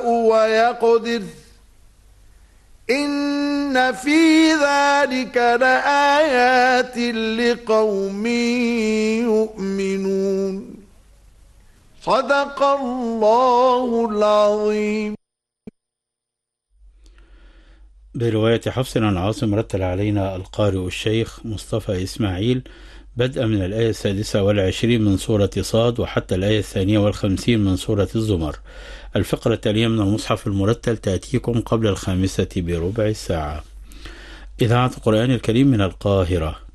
ويقدر إن في ذلك لآيات لقوم يؤمنون. صدق الله العظيم. برواية حفص عن عاصم رتل علينا القارئ الشيخ مصطفى إسماعيل بدءا من الآية 26 من سورة صاد وحتى الآية 52 من سورة الزمر. الفقرة التالية من المصحف المرتل تأتيكم قبل 5:15 بربع ساعة. إذاعة القرآن الكريم من القاهرة